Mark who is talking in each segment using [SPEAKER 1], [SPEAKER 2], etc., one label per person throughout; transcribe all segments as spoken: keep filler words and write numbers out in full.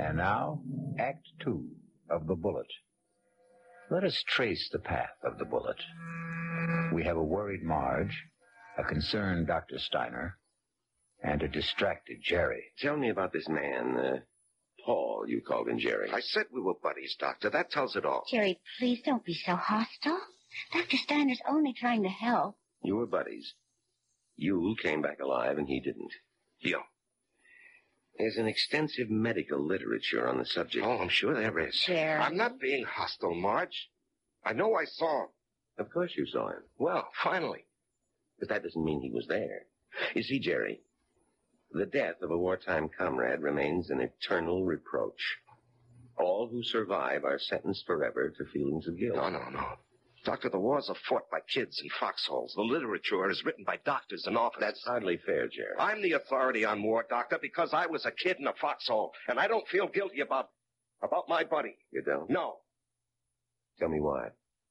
[SPEAKER 1] And now, Act Two of The Bullet. Let us trace the path of the bullet. We have a worried Marge, a concerned Doctor Steiner, and a distracted Jerry.
[SPEAKER 2] Tell me about this man, uh, Paul, you called him Jerry.
[SPEAKER 3] I said we were buddies, Doctor. That tells it all.
[SPEAKER 4] Jerry, please don't be so hostile. Doctor Steiner's only trying to help.
[SPEAKER 2] You were buddies. You came back alive and he didn't.
[SPEAKER 3] You.
[SPEAKER 2] There's an extensive medical literature on the subject.
[SPEAKER 3] Oh, I'm sure there is.
[SPEAKER 4] Jerry.
[SPEAKER 3] I'm not being hostile, Marge. I know I saw him.
[SPEAKER 2] Of course you saw him.
[SPEAKER 3] Well, finally.
[SPEAKER 2] But that doesn't mean he was there. You see, Jerry, the death of a wartime comrade remains an eternal reproach. All who survive are sentenced forever to feelings of guilt.
[SPEAKER 3] No, no, no. Doctor, the wars are fought by kids in foxholes. The literature is written by doctors and officers.
[SPEAKER 2] That's hardly fair, Jerry.
[SPEAKER 3] I'm the authority on war, Doctor, because I was a kid in a foxhole, and I don't feel guilty about about my buddy.
[SPEAKER 2] You don't?
[SPEAKER 3] No.
[SPEAKER 2] Tell me why.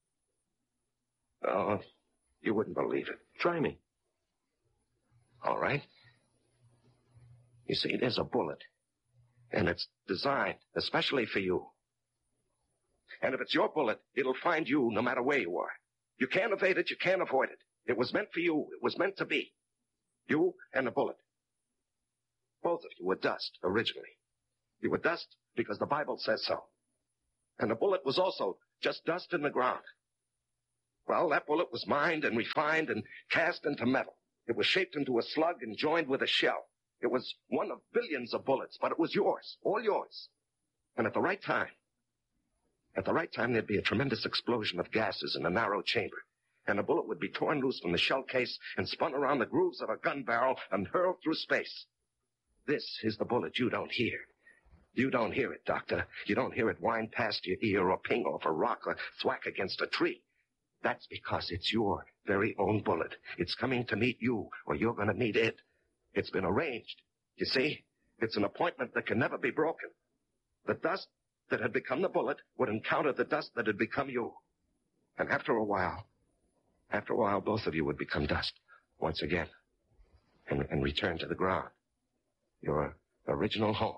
[SPEAKER 3] Oh, you wouldn't believe it.
[SPEAKER 2] Try me.
[SPEAKER 3] All right. You see, there's a bullet, and it's designed especially for you. And if it's your bullet, it'll find you no matter where you are. You can't evade it, you can't avoid it. It was meant for you. It was meant to be. You and the bullet. Both of you were dust, originally. You were dust because the Bible says so. And the bullet was also just dust in the ground. Well, that bullet was mined and refined and cast into metal. It was shaped into a slug and joined with a shell. It was one of billions of bullets, but it was yours, all yours. And at the right time, At the right time, there'd be a tremendous explosion of gases in a narrow chamber, and the bullet would be torn loose from the shell case and spun around the grooves of a gun barrel and hurled through space. This is the bullet you don't hear. You don't hear it, Doctor. You don't hear it whine past your ear or ping off a rock or thwack against a tree. That's because it's your very own bullet. It's coming to meet you, or you're going to meet it. It's been arranged. You see? It's an appointment that can never be broken. The dust that had become the bullet would encounter the dust that had become you. And after a while, after a while, both of you would become dust once again and, and return to the ground, your original home.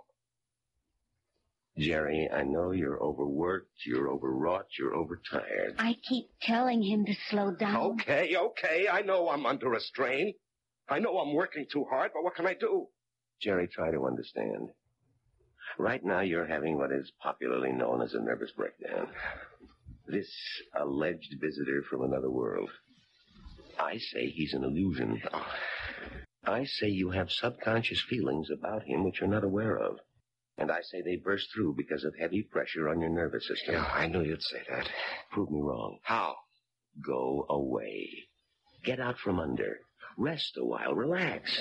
[SPEAKER 2] Jerry, I know you're overworked, you're overwrought, you're overtired.
[SPEAKER 4] I keep telling him to slow down.
[SPEAKER 3] Okay, okay, I know I'm under a strain. I know I'm working too hard, but what can I do?
[SPEAKER 2] Jerry, try to understand. Right now, you're having what is popularly known as a nervous breakdown. This alleged visitor from another world. I say he's an illusion. I say you have subconscious feelings about him which you're not aware of. And I say they burst through because of heavy pressure on your nervous system.
[SPEAKER 3] Yeah, I knew you'd say that.
[SPEAKER 2] Prove me wrong.
[SPEAKER 3] How?
[SPEAKER 2] Go away. Get out from under. Rest a while. Relax.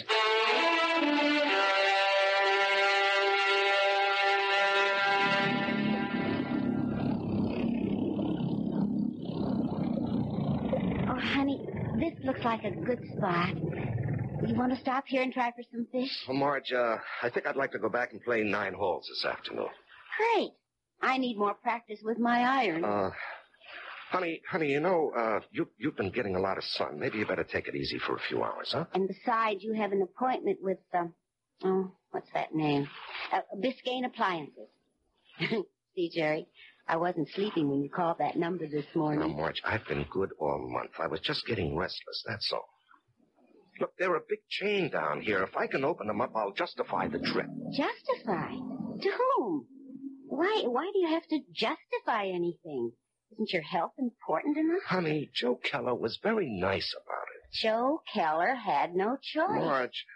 [SPEAKER 4] Oh, honey, this looks like a good spot. You want to stop here and try for some fish?
[SPEAKER 3] Well, Marge, uh, I think I'd like to go back and play nine holes this afternoon.
[SPEAKER 4] Great. I need more practice with my iron.
[SPEAKER 3] Uh, honey, honey, you know, uh, you, you've been getting a lot of sun. Maybe you better take it easy for a few hours, huh?
[SPEAKER 4] And besides, you have an appointment with, uh, oh, what's that name? Uh, Biscayne Appliances. See, Jerry, I wasn't sleeping when you called that number this morning.
[SPEAKER 3] Now, Marge, I've been good all month. I was just getting restless, that's all. Look, they're a big chain down here. If I can open them up, I'll justify the trip.
[SPEAKER 4] Justify? To whom? Why, why do you have to justify anything? Isn't your health important enough?
[SPEAKER 3] Honey, Joe Keller was very nice about it.
[SPEAKER 4] Joe Keller had no choice.
[SPEAKER 3] Marge.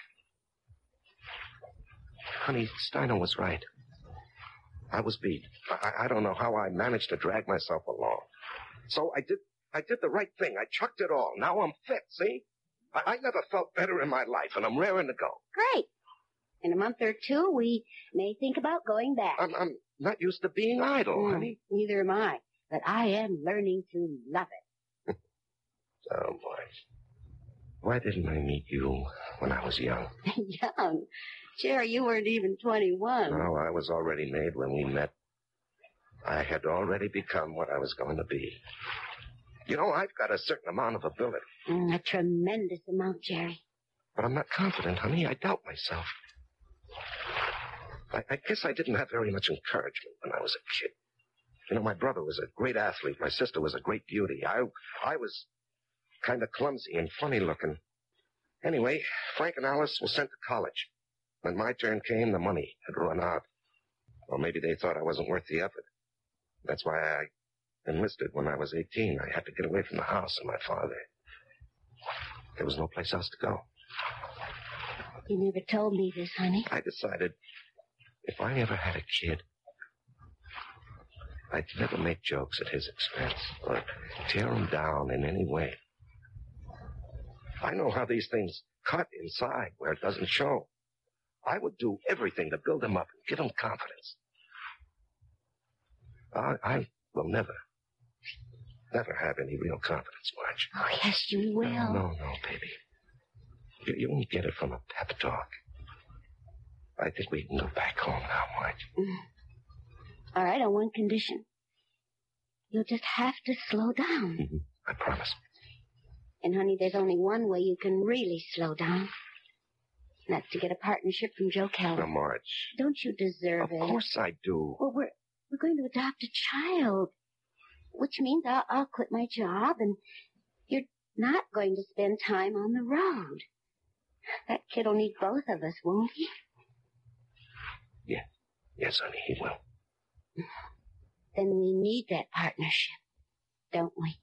[SPEAKER 3] Honey, Steiner was right. I was beat. I, I don't know how I managed to drag myself along. So I did, I did the right thing. I chucked it all. Now I'm fit, see? I, I never felt better in my life, and I'm raring to go.
[SPEAKER 4] Great. In a month or two, we may think about going back.
[SPEAKER 3] I'm, I'm not used to being idle,
[SPEAKER 4] Mm,
[SPEAKER 3] honey.
[SPEAKER 4] Neither am I. But I am learning to love it.
[SPEAKER 3] Oh, boy. Why didn't I meet you when I was young?
[SPEAKER 4] Young. Jerry, you weren't even twenty-one.
[SPEAKER 3] No, I was already made when we met. I had already become what I was going to be. You know, I've got a certain amount of ability.
[SPEAKER 4] Mm, a tremendous amount, Jerry.
[SPEAKER 3] But I'm not confident, honey. I doubt myself. I, I guess I didn't have very much encouragement when I was a kid. You know, my brother was a great athlete. My sister was a great beauty. I, I was kind of clumsy and funny-looking. Anyway, Frank and Alice were sent to college. When my turn came, the money had run out. Or maybe they thought I wasn't worth the effort. That's why I enlisted when I was eighteen. I had to get away from the house and my father. There was no place else to go.
[SPEAKER 4] You never told me this, honey.
[SPEAKER 3] I decided if I ever had a kid, I'd never make jokes at his expense or tear him down in any way. I know how these things cut inside where it doesn't show. I would do everything to build him up and give him confidence. I, I will never, never have any real confidence, Marge.
[SPEAKER 4] Oh, yes, you will.
[SPEAKER 3] No, no, no, baby. You, you won't get it from a pep talk. I think we can go back home now, Marge.
[SPEAKER 4] Mm. All right, on one condition. You'll just have to slow down.
[SPEAKER 3] Mm-hmm. I promise.
[SPEAKER 4] And, honey, there's only one way you can really slow down. And that's to get a partnership from Joe Kelly.
[SPEAKER 3] Now, Marge.
[SPEAKER 4] Don't you deserve
[SPEAKER 3] of
[SPEAKER 4] it?
[SPEAKER 3] Of course I do.
[SPEAKER 4] Well, we're, we're going to adopt a child. Which means I'll, I'll quit my job and you're not going to spend time on the road. That kid'll need both of us, won't he?
[SPEAKER 3] Yeah. Yes, honey, he will.
[SPEAKER 4] Then we need that partnership, don't we?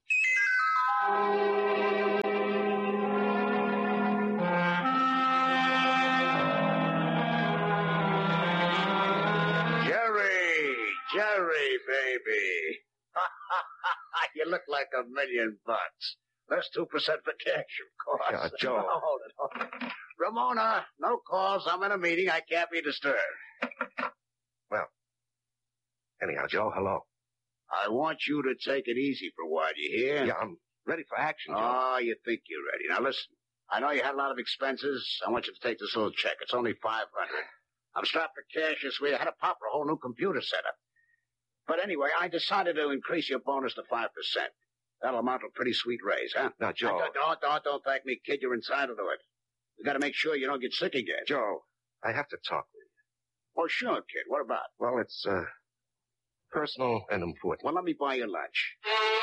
[SPEAKER 5] Jerry! Jerry, baby! You look like a million bucks. That's two percent for cash, of course.
[SPEAKER 3] Yeah, Joe.
[SPEAKER 5] No, hold it, hold it. Ramona, no calls. I'm in a meeting. I can't be disturbed.
[SPEAKER 3] Well, anyhow, Joe, hello.
[SPEAKER 5] I want you to take it easy for a while, you hear?
[SPEAKER 3] Yeah, I'm ready for action, Joe.
[SPEAKER 5] Oh, you think you're ready. Now, listen. I know you had a lot of expenses. I want you to take this little check. It's only five hundred dollars. I'm strapped for cash this week. I had to pop for a whole new computer setup. But anyway, I decided to increase your bonus to five percent. That'll amount to a pretty sweet raise, huh?
[SPEAKER 3] Now, Joe.
[SPEAKER 5] Don't, don't, don't, don't thank me, kid. You're entitled to it. We got to make sure you don't get sick again.
[SPEAKER 3] Joe, I have to talk with you.
[SPEAKER 5] Oh, sure, kid. What about?
[SPEAKER 3] Well, it's, uh, personal and important.
[SPEAKER 5] Well, let me buy you lunch.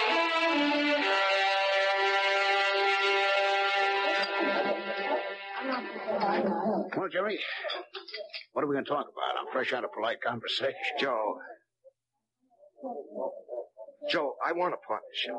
[SPEAKER 5] Well, Jerry, what are we going to talk about? I'm fresh out of polite conversation.
[SPEAKER 3] Joe. Joe, I want a partnership.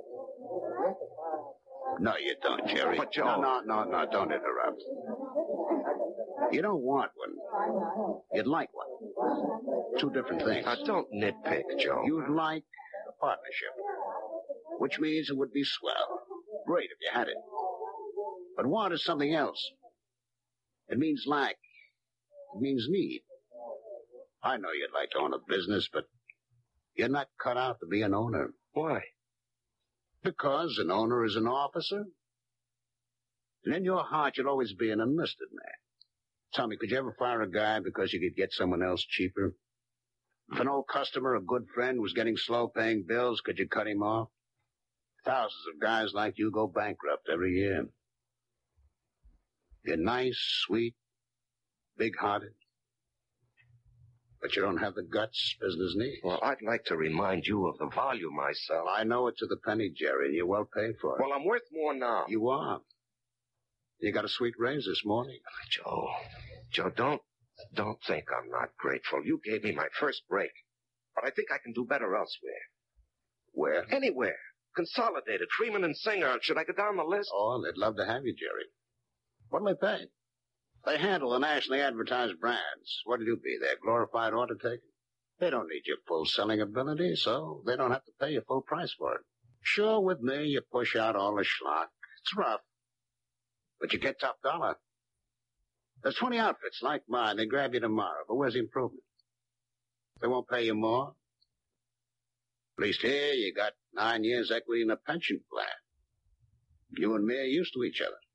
[SPEAKER 5] No, you don't, Jerry.
[SPEAKER 3] But, Joe.
[SPEAKER 5] No, no, no, no, don't interrupt. You don't want one. You'd like one. Two different things.
[SPEAKER 3] Now, don't nitpick, Joe.
[SPEAKER 5] You'd like a partnership, which means it would be swell. Great if you had it. But want is something else. It means lack. It means need. I know you'd like to own a business, but you're not cut out to be an owner.
[SPEAKER 3] Why?
[SPEAKER 5] Because an owner is an officer. And in your heart, you'll always be an enlisted man. Tell me, could you ever fire a guy because you could get someone else cheaper? If an old customer, a good friend, was getting slow paying bills, could you cut him off? Thousands of guys like you go bankrupt every year. You're nice, sweet, big-hearted. But you don't have the guts business needs.
[SPEAKER 3] Well, I'd like to remind you of the volume I sell.
[SPEAKER 5] I know it to the penny, Jerry, and you're well paid for it.
[SPEAKER 3] Well, I'm worth more now.
[SPEAKER 5] You are. You got a sweet raise this morning.
[SPEAKER 3] Joe, Joe, don't, don't think I'm not grateful. You gave me my first break. But I think I can do better elsewhere.
[SPEAKER 5] Where?
[SPEAKER 3] Anywhere. Consolidated, Freeman and Singer. Should I go down the list?
[SPEAKER 5] Oh, they'd love to have you, Jerry. What'll they pay? They handle the nationally advertised brands. What'll you be, their glorified order taker? They don't need your full selling ability, so they don't have to pay you full price for it. Sure, with me, you push out all the schlock. It's rough. But you get top dollar. There's twenty outfits like mine. They grab you tomorrow. But where's the improvement? They won't pay you more. At least here, you got nine years equity in a pension plan. You and me are used to each other.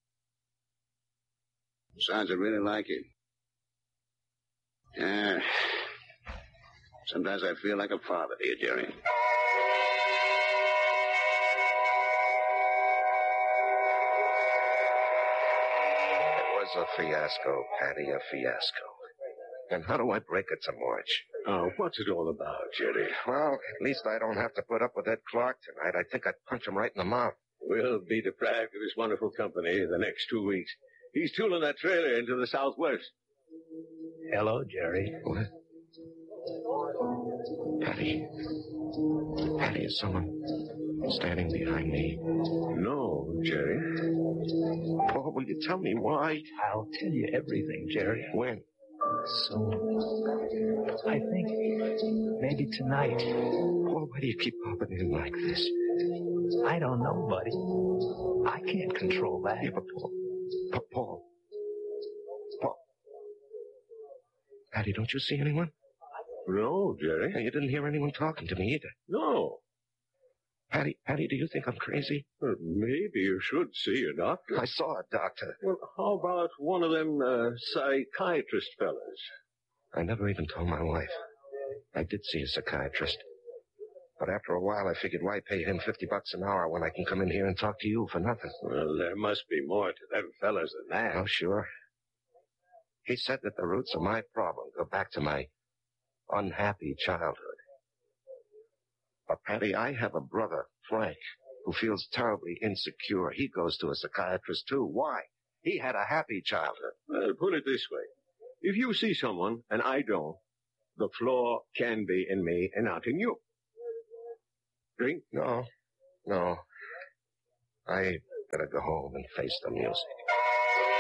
[SPEAKER 5] Sounds I really like it. Yeah. Sometimes I feel like a father to you, Jerry. It
[SPEAKER 3] was a fiasco, Patty, a fiasco. And how do I break it to Marge?
[SPEAKER 6] Oh, what's it all about, Jerry?
[SPEAKER 3] Well, at least I don't have to put up with Ed Clark tonight. I think I'd punch him right in the mouth.
[SPEAKER 6] We'll be deprived of his wonderful company the next two weeks. He's tooling that trailer into the southwest.
[SPEAKER 7] Hello, Jerry.
[SPEAKER 3] What? Patty. Patty, is someone standing behind me?
[SPEAKER 6] No, Jerry.
[SPEAKER 3] Paul, will you tell me why?
[SPEAKER 7] I'll tell you everything, Jerry.
[SPEAKER 3] When?
[SPEAKER 7] Soon. I think maybe tonight.
[SPEAKER 3] Paul, why do you keep popping in like this?
[SPEAKER 7] I don't know, buddy. I can't control that.
[SPEAKER 3] Yeah, but Paul. But Paul. Paul. Patty, don't you see anyone?
[SPEAKER 6] No, Jerry.
[SPEAKER 3] Hey, you didn't hear anyone talking to me either.
[SPEAKER 6] No.
[SPEAKER 3] Patty, Patty, do you think I'm crazy?
[SPEAKER 6] Well, maybe you should see a doctor.
[SPEAKER 3] I saw a doctor.
[SPEAKER 6] Well, how about one of them uh, psychiatrist fellas?
[SPEAKER 3] I never even told my wife. I did see a psychiatrist. But after a while, I figured why pay him fifty bucks an hour when I can come in here and talk to you for nothing?
[SPEAKER 6] Well, there must be more to them fellas than that.
[SPEAKER 3] Oh, sure. He said that the roots of my problem go back to my unhappy childhood. But, Patty, I have a brother, Frank, who feels terribly insecure. He goes to a psychiatrist, too. Why? He had a happy childhood.
[SPEAKER 6] Well, put it this way. If you see someone, and I don't, the flaw can be in me and not in you. Drink?
[SPEAKER 3] No, no. I better go home and face the music.